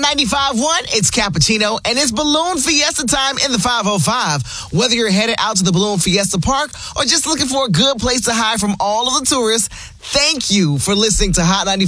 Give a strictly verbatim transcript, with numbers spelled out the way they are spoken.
ninety-five point one, it's Cappuccino, and it's Balloon Fiesta time in the five oh five. Whether you're headed out to the Balloon Fiesta Park or just looking for a good place to hide from all of the tourists, thank you for listening to Hot ninety-five.